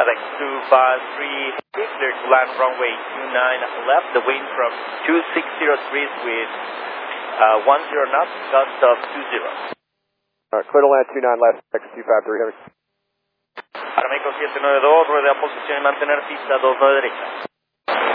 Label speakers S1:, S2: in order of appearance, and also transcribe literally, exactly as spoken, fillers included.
S1: FedEx two five three, clear to land runway two nine left, the wind from two six zero degrees with uh, one zero knots, gust of two zero.
S2: All right, clear to land two nine left, FedEx two five three, heavy.
S1: Aeroméxico siete nueve dos, rueda posición y mantener pista dos nueve derecha.